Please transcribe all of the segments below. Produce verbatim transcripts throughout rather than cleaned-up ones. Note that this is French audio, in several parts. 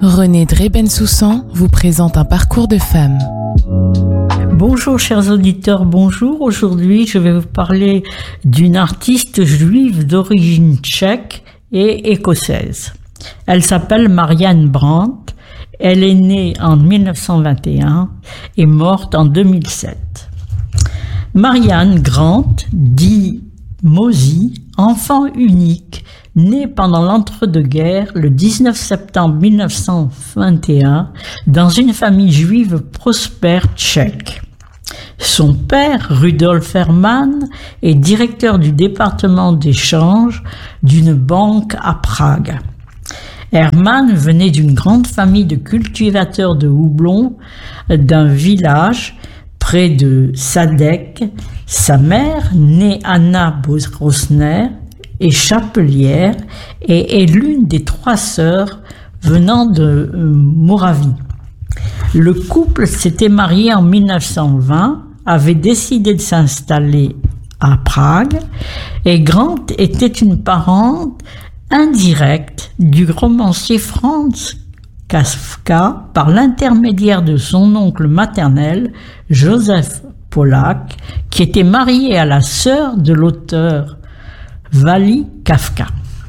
Renée Drebben-Soussan vous présente un parcours de femme. Bonjour chers auditeurs, bonjour. Aujourd'hui, je vais vous parler d'une artiste juive d'origine tchèque et écossaise. Elle s'appelle Marianne Brandt. Elle est née en mille neuf cent vingt et un et morte en deux mille sept. Marianne Brandt, dit Mosi, enfant unique, née pendant l'entre-deux-guerres le dix-neuf septembre mille neuf cent vingt et un dans une famille juive prospère tchèque. Son père, Rudolf Hermann, est directeur du département d'échange d'une banque à Prague. Hermann venait d'une grande famille de cultivateurs de houblon d'un village près de Sadek. Sa mère, née Anna Rosner, est chapelière et est l'une des trois sœurs venant de euh, Moravie. Le couple s'était marié en mille neuf cent vingt, avait décidé de s'installer à Prague et Brandt était une parente indirecte du romancier Franz Kafka par l'intermédiaire de son oncle maternel, Joseph Polak, qui était marié à la sœur de l'auteur Vali Kafka.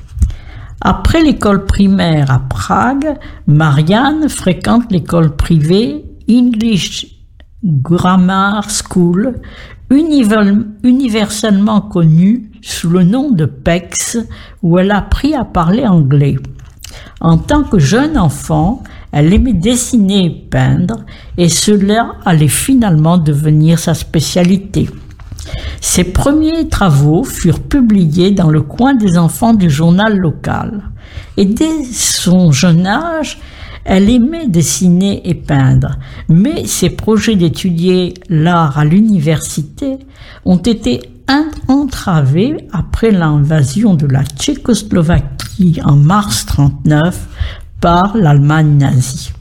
Après l'école primaire à Prague, Marianne fréquente l'école privée English Grammar School, universellement connue sous le nom de P E X, où elle a appris à parler anglais. En tant que jeune enfant, elle aimait dessiner et peindre, et cela allait finalement devenir sa spécialité. Ses premiers travaux furent publiés dans le coin des enfants du journal local. Et dès son jeune âge, elle aimait dessiner et peindre. Mais ses projets d'étudier l'art à l'université ont été entravés après l'invasion de la Tchécoslovaquie en mars trente-neuf par l'Allemagne nazie.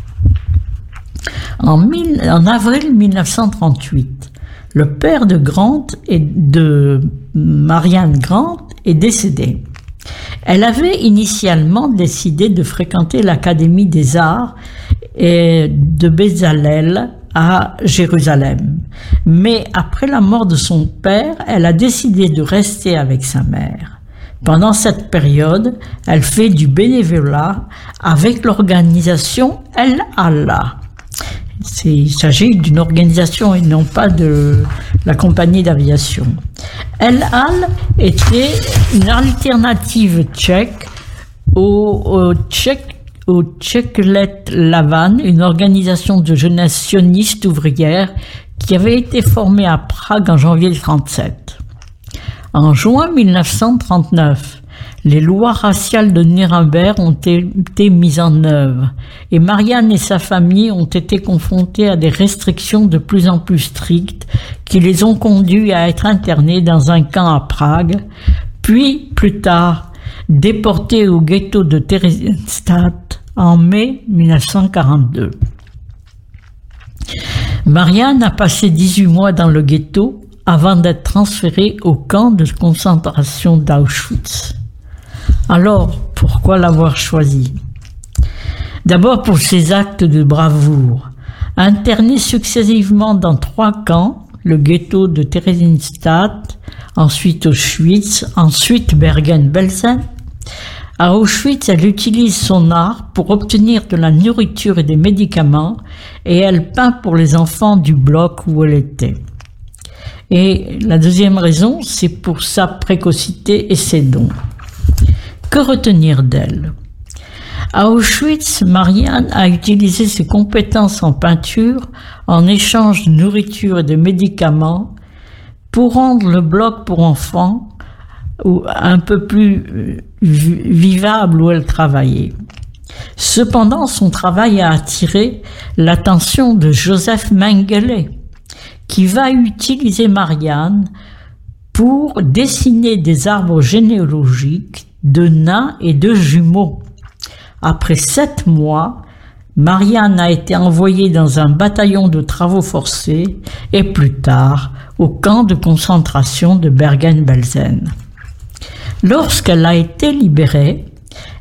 En, mille, en avril mille neuf cent trente-huit, le père de Brandt et de Marianne Brandt est décédé. Elle avait initialement décidé de fréquenter l'Académie des Arts et de Bezalel à Jérusalem. Mais après la mort de son père, elle a décidé de rester avec sa mère. Pendant cette période, elle fait du bénévolat avec l'organisation El Allah. C'est, il s'agit d'une organisation et non pas de la compagnie d'aviation. El Al était une alternative tchèque au, au tchèque au Tchèquelet Lavan, une organisation de jeunesse sioniste ouvrière qui avait été formée à Prague en janvier trente-sept. En juin mille neuf cent trente-neuf, les lois raciales de Nuremberg ont été mises en œuvre et Marianne et sa famille ont été confrontées à des restrictions de plus en plus strictes qui les ont conduits à être internés dans un camp à Prague, puis plus tard déportés au ghetto de Theresienstadt en mai mille neuf cent quarante-deux. Marianne a passé dix-huit mois dans le ghetto avant d'être transférée au camp de concentration d'Auschwitz. Alors, pourquoi l'avoir choisi ? D'abord pour ses actes de bravoure. Internée successivement dans trois camps, le ghetto de Theresienstadt, ensuite Auschwitz, ensuite Bergen-Belsen. À Auschwitz, elle utilise son art pour obtenir de la nourriture et des médicaments et elle peint pour les enfants du bloc où elle était. Et la deuxième raison, c'est pour sa précocité et ses dons. Que retenir d'elle ? À Auschwitz, Marianne a utilisé ses compétences en peinture en échange de nourriture et de médicaments pour rendre le bloc pour enfants un peu plus vivable où elle travaillait. Cependant, son travail a attiré l'attention de Joseph Mengele, qui va utiliser Marianne pour dessiner des arbres généalogiques de nains et de jumeaux. Après sept mois, Marianne a été envoyée dans un bataillon de travaux forcés et plus tard au camp de concentration de Bergen-Belsen. Lorsqu'elle a été libérée,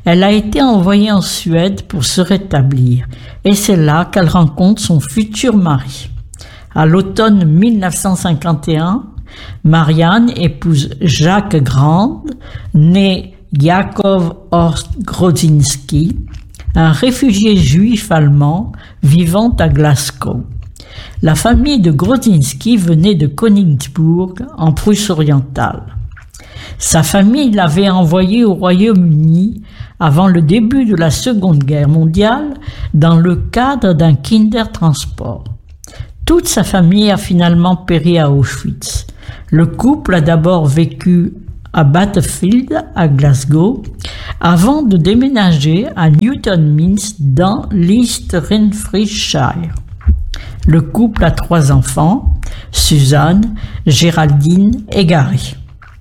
Elle a été envoyée en Suède pour se rétablir et c'est là qu'elle rencontre son futur mari. À l'automne mille neuf cent cinquante et un, Marianne épouse Jacques Grand, né Jakob Horst Grodzinski, un réfugié juif allemand vivant à Glasgow. La famille de Grodzinski venait de Königsbourg, en Prusse orientale. Sa famille l'avait envoyé au Royaume-Uni avant le début de la Seconde Guerre mondiale dans le cadre d'un Kindertransport. Toute sa famille a finalement péri à Auschwitz. Le couple a d'abord vécu à Battlefield, à Glasgow, avant de déménager à Newton Means dans l'East Renfrewshire. Le couple a trois enfants, Suzanne, Géraldine et Gary.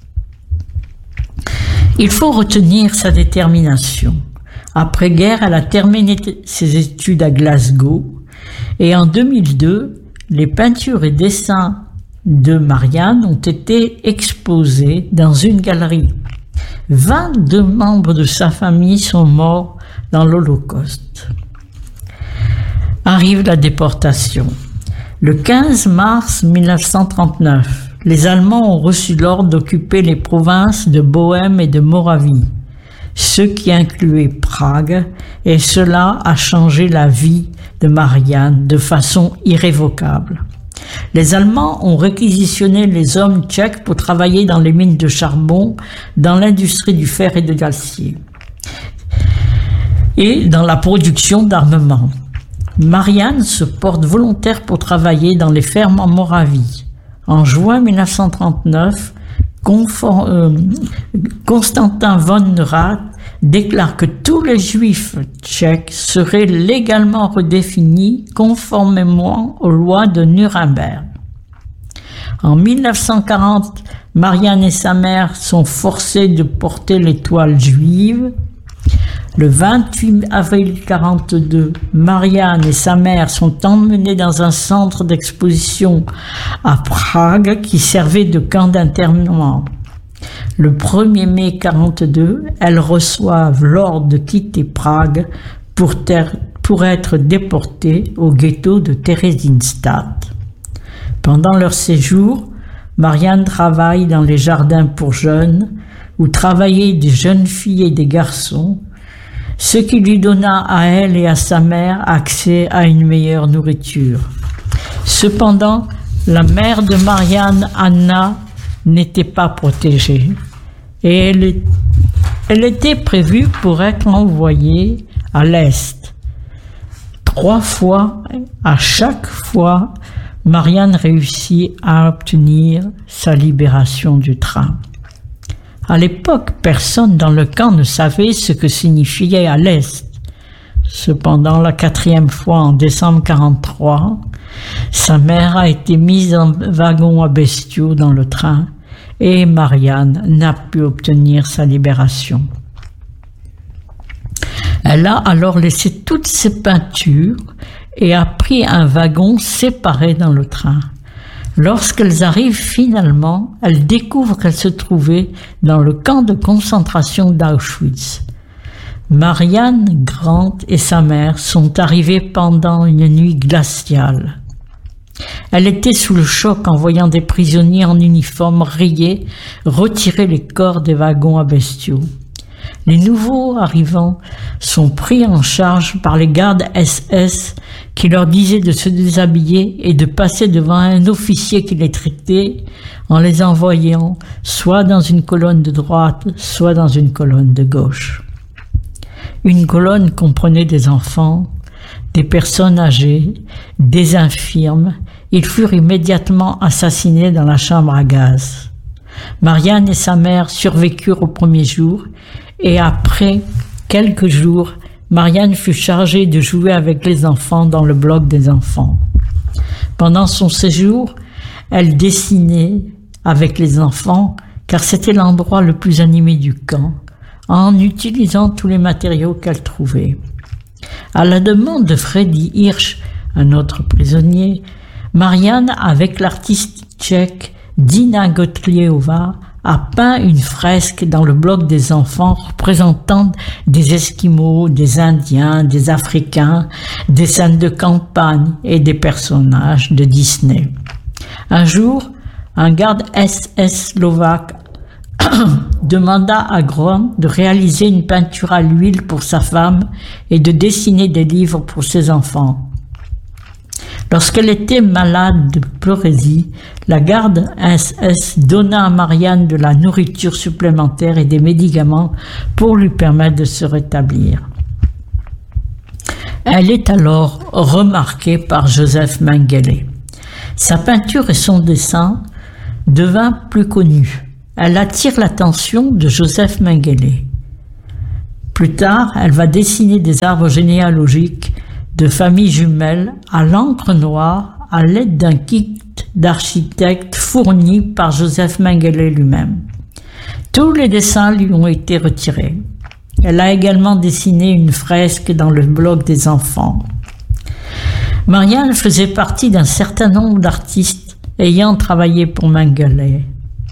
Il faut retenir sa détermination. Après-guerre, elle a terminé ses études à Glasgow et en deux mille deux, les peintures et dessins de Marianne ont été exposés dans une galerie. vingt-deux membres de sa famille sont morts dans l'Holocauste. Arrive la déportation. Le quinze mars mille neuf cent trente-neuf, les Allemands ont reçu l'ordre d'occuper les provinces de Bohême et de Moravie, ce qui incluait Prague, et cela a changé la vie de Marianne de façon irrévocable. Les Allemands ont réquisitionné les hommes tchèques pour travailler dans les mines de charbon, dans l'industrie du fer et de l'acier, et dans la production d'armements. Marianne se porte volontaire pour travailler dans les fermes en Moravie. En juin mille neuf cent trente-neuf, Confor- euh, Constantin von Rath déclare que tous les juifs tchèques seraient légalement redéfinis conformément aux lois de Nuremberg. En mille neuf cent quarante, Marianne et sa mère sont forcées de porter l'étoile juive. Le vingt-huit avril mille neuf cent quarante-deux, Marianne et sa mère sont emmenées dans un centre d'exposition à Prague qui servait de camp d'internement. Le premier mai mille neuf cent quarante-deux, elles reçoivent l'ordre de quitter Prague pour, ter- pour être déportées au ghetto de Theresienstadt. Pendant leur séjour, Marianne travaille dans les jardins pour jeunes où travaillaient des jeunes filles et des garçons, ce qui lui donna à elle et à sa mère accès à une meilleure nourriture. Cependant, la mère de Marianne, Anna, n'était pas protégée et elle, elle était prévue pour être envoyée à l'Est. Trois fois, à chaque fois, Marianne réussit à obtenir sa libération du train. À l'époque, personne dans le camp ne savait ce que signifiait à l'Est. Cependant, la quatrième fois, en décembre mille neuf cent quarante-trois, sa mère a été mise en wagon à bestiaux dans le train et Marianne n'a pu obtenir sa libération. Elle a alors laissé toutes ses peintures et a pris un wagon séparé dans le train. Lorsqu'elles arrivent finalement, elles découvrent qu'elles se trouvaient dans le camp de concentration d'Auschwitz. Marianne Grant et sa mère sont arrivées pendant une nuit glaciale. Elle était sous le choc en voyant des prisonniers en uniforme rayés retirer les corps des wagons à bestiaux. Les nouveaux arrivants sont pris en charge par les gardes S S qui leur disaient de se déshabiller et de passer devant un officier qui les traitait en les envoyant soit dans une colonne de droite, soit dans une colonne de gauche. Une colonne comprenait des enfants, des personnes âgées, des infirmes. Ils furent immédiatement assassinés dans la chambre à gaz. Marianne et sa mère survécurent au premier jour et après quelques jours, Marianne fut chargée de jouer avec les enfants dans le bloc des enfants. Pendant son séjour, elle dessinait avec les enfants car c'était l'endroit le plus animé du camp, en utilisant tous les matériaux qu'elle trouvait. À la demande de Freddy Hirsch, un autre prisonnier, Marianne, avec l'artiste tchèque Dina Gotlieva, a peint une fresque dans le bloc des enfants représentant des Esquimaux, des Indiens, des Africains, des scènes de campagne et des personnages de Disney. Un jour, un garde S S slovaque demanda à Grom de réaliser une peinture à l'huile pour sa femme et de dessiner des livres pour ses enfants. Lorsqu'elle était malade de pleurésie, la garde S S donna à Marianne de la nourriture supplémentaire et des médicaments pour lui permettre de se rétablir. Elle est alors remarquée par Joseph Mengele. Sa peinture et son dessin devinrent plus connus. Elle attire l'attention de Joseph Mengele. Plus tard, elle va dessiner des arbres généalogiques de familles jumelles à l'encre noire à l'aide d'un kit d'architecte fourni par Joseph Mengele lui-même. Tous les dessins lui ont été retirés. Elle a également dessiné une fresque dans le bloc des enfants. Marianne faisait partie d'un certain nombre d'artistes ayant travaillé pour Mengele.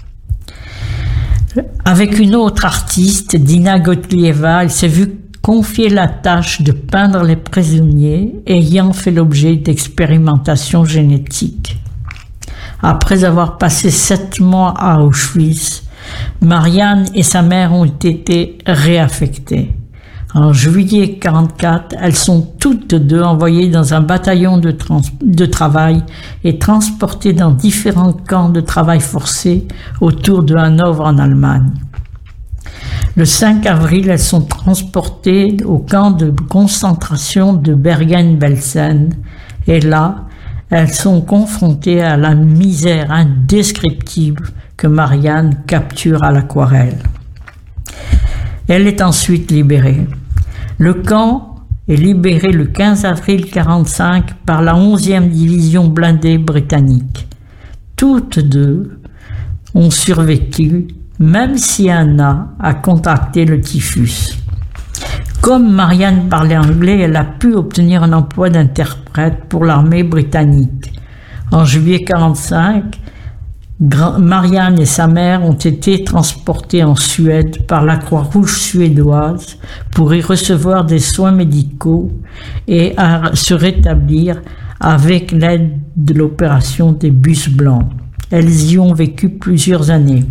Avec une autre artiste, Dina Gotlieva, elle s'est vue confier la tâche de peindre les prisonniers ayant fait l'objet d'expérimentations génétiques. Après avoir passé sept mois à Auschwitz, Marianne et sa mère ont été réaffectées. En juillet mille neuf cent quarante-quatre, elles sont toutes deux envoyées dans un bataillon de, trans- de travail et transportées dans différents camps de travail forcé autour de Hanovre en Allemagne. Le cinq avril, elles sont transportées au camp de concentration de Bergen-Belsen et là, elles sont confrontées à la misère indescriptible que Marianne capture à l'aquarelle. Elle est ensuite libérée. Le camp est libéré le quinze avril mille neuf cent quarante-cinq par la onzième division blindée britannique. Toutes deux ont survécu, même si Anna a contracté le typhus. Comme Marianne parlait anglais, elle a pu obtenir un emploi d'interprète pour l'armée britannique. En juillet mille neuf cent quarante-cinq, Marianne et sa mère ont été transportées en Suède par la Croix-Rouge suédoise pour y recevoir des soins médicaux et à se rétablir avec l'aide de l'opération des bus blancs. Elles y ont vécu plusieurs années.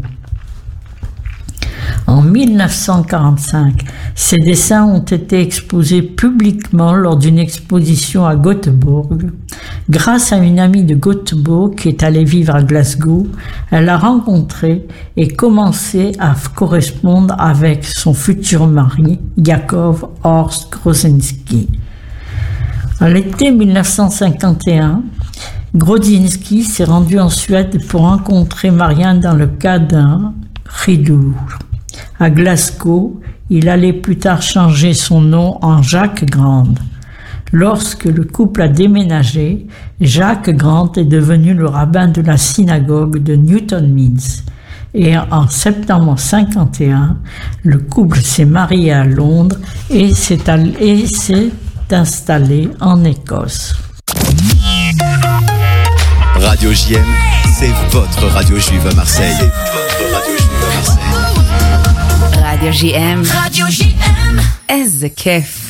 En mille neuf cent quarante-cinq, ces dessins ont été exposés publiquement lors d'une exposition à Göteborg. Grâce à une amie de Göteborg qui est allée vivre à Glasgow, elle a rencontré et commencé à correspondre avec son futur mari, Jakob Horst Grozinski. À l'été mille neuf cent cinquante et un, Grozinski s'est rendu en Suède pour rencontrer Marianne dans le cadre d'un rideau. À Glasgow, il allait plus tard changer son nom en Jacques Grant. Lorsque le couple a déménagé, Jacques Grant est devenu le rabbin de la synagogue de Newton Meads. Et en septembre mille neuf cent cinquante et un, le couple s'est marié à Londres et s'est, allé, et s'est installé en Écosse. Radio J M, c'est votre radio juive à Marseille. C'est votre radio juive à Marseille. Radio J M. Radio J M. איזה כיף.